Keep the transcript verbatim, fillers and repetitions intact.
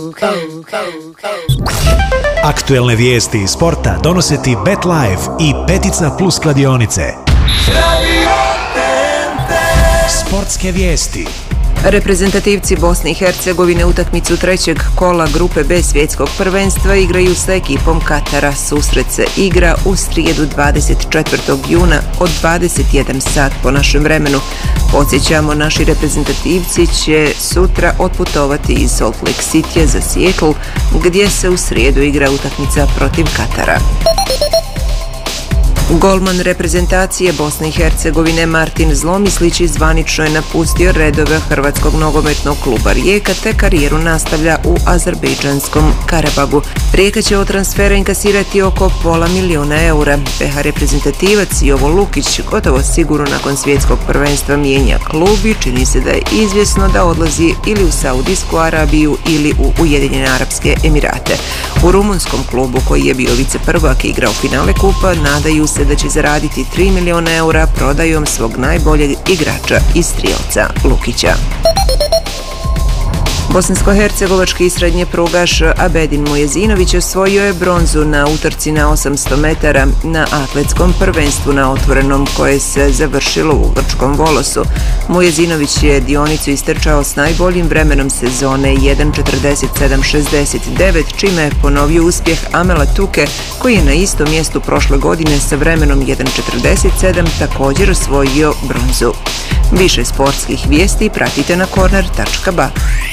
Aktuelne vijesti iz sporta donose ti BetLife i Petica Plus kladionice. Sportske vijesti. Reprezentativci Bosne i Hercegovine utakmicu trećeg kola grupe B svjetskog prvenstva igraju sa ekipom Katara. Susret se igra u srijedu dvadeset četvrtog juna od dvadeset jedan sat po našem vremenu. Podsjećamo, naši reprezentativci će sutra otputovati iz Salt Lake Citya za Seattle, gdje se u srijedu igra utakmica protiv Katara. Golman reprezentacije Bosne i Hercegovine Martin Zlomislić zvanično je napustio redove Hrvatskog nogometnog kluba Rijeka te karijeru nastavlja u azerbejdžanskom Karabagu. Rijeka će od transfera inkasirati oko pola miliona eura. P H reprezentativac Jovo Lukić gotovo sigurno nakon svjetskog prvenstva mijenja klub i čini se da je izvjesno da odlazi ili u Saudijsku Arabiju ili u Ujedinjene Arapske Emirate. U rumunskom klubu, koji je bio viceprvak i igrao finale kupa, nadaju se da će zaraditi tri miliona eura prodajom svog najboljeg igrača i strijelca Lukića. Bosansko-hercegovački srednjeprugaš Abedin Mujezinović osvojio je bronzu na utrci na osamsto metara na atletskom prvenstvu na otvorenom koje se završilo u grčkom Volosu. Mujezinović je dionicu istrčao s najboljim vremenom sezone jedan četrdeset sedam šezdeset devet, čime je ponovio uspjeh Amela Tuke, koji je na istom mjestu prošle godine sa vremenom jedan četrdeset sedam također osvojio bronzu. Više sportskih vijesti pratite na korner tačka ba.